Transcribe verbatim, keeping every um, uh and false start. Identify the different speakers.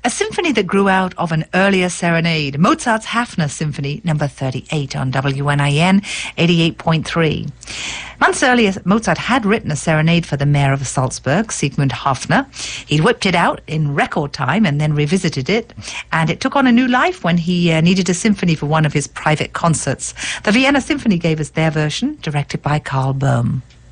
Speaker 1: a symphony that grew out of an earlier serenade, Mozart's Hafner Symphony, number thirty-eight on W N I N eighty-eight point three. Months earlier, Mozart had written a serenade for the mayor of Salzburg, Sigmund Hafner. He'd whipped it out in record time and then revisited it, and it took on a new life when he uh, needed a symphony for one of his private concerts. The Vienna Symphony gave us their version, directed by Karl Böhm.